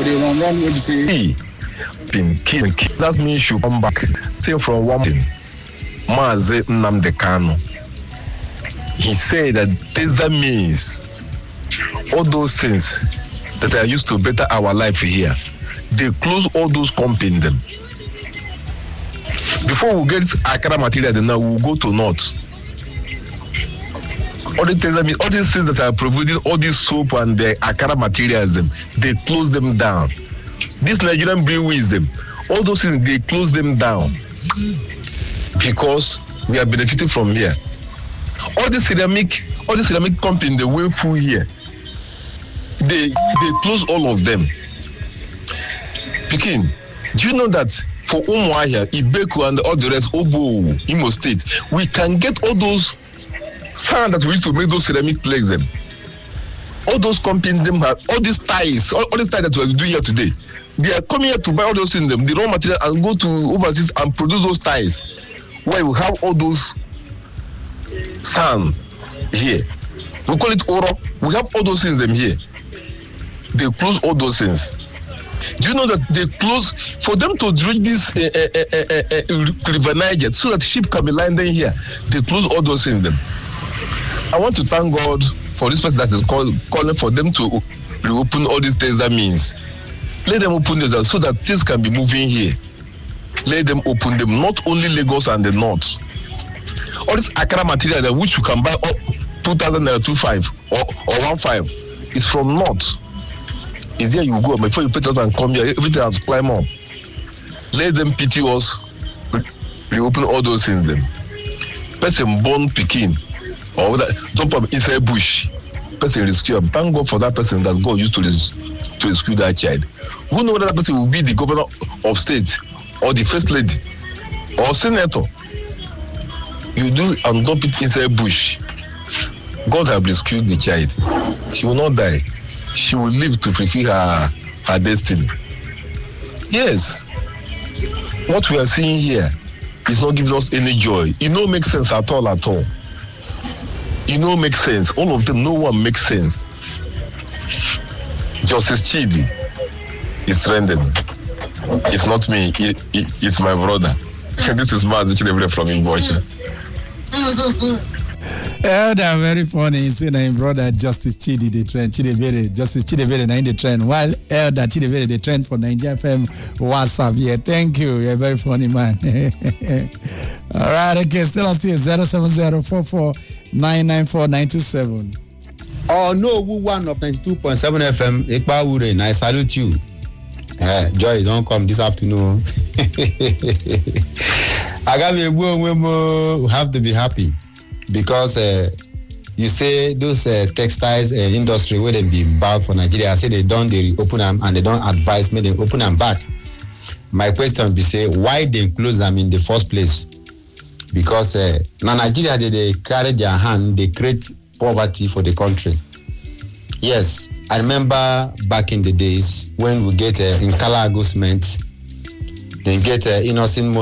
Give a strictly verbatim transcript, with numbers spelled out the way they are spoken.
He been killing. That means you should come back. Say from one thing. Mazi Nnamdi Kanu. He said that this that means all those things that are used to better our life here, they close all those companies them. Before we get Accra material, then now we'll go to North. All the things, I mean, all these things that are providing, all this soap and the Accra materials, them, they close them down. This Nigerian breweries, them, all those things, they close them down because we are benefiting from here. All the ceramic, all the ceramic companies, they went through here. They they close all of them. Pikin, do you know that for Umuahia, Ibeku, and all the rest, Obo, Imo State, we can get all those sand that we used to make those ceramic legs them. All those companies them have all these ties, all, all these ties that we are doing here today. They are coming here to buy all those in them, the raw material, and go to overseas and produce those ties. Where we have all those sand here. We call it oro. We have all those things them here. They close all those things. Do you know that they close for them to dredge this uh, uh, uh, uh, River Niger so that ship can be landing here? They close all those things them. I want to thank God for this person that is call, calling for them to reopen all these things. That means let them open this so that things can be moving here. Let them open them, not only Lagos and the North. All this Accra material that which you can buy up two thousand naira, two five or or one five is from North. Is there you go before you put it and come here, everything has climbed up. Let them pity us, reopen all those things. Them person born Pekin or that jump up inside bush, person rescue him. Thank God for that person that God used to res- to rescue that child. Who knows whether that person will be the governor of state or the first lady or senator? You do and dump it inside bush. God has rescued the child. She will not die. She will live to fulfill her, her destiny. Yes. What we are seeing here is not giving us any joy. It don't make sense at all, at all. It don't make sense. All of them, no one makes sense. Justice Chidi is trending. It's not me. It, it, it's my brother. This is Mazi Chidebere from Imbocha. Yeah, they're very funny. You see, my brother Justice Chidi, the trend, Chidebere, Justice Chidebere, nine the trend. While Elder Chidebere, the trend for Nigeria F M WhatsApp. Yeah, thank you. You're a very funny man. All right, okay, still on here zero seven zero four four nine nine four nine two seven. Oh no, who one of ninety-two point seven F M, Ekpa Wuren, I salute you. Uh, Joy, don't come this afternoon. I got me we have to be happy because uh, you say those uh, textiles uh, industry where they be bad for Nigeria. I say they don't they open them and they don't advise me they open them back. My question be say why they close them in the first place? Because uh, now Nigeria they, they carry their hand, they create poverty for the country. Yes, I remember back in the days when we get uh, in Kalago cement, they get uh, innocent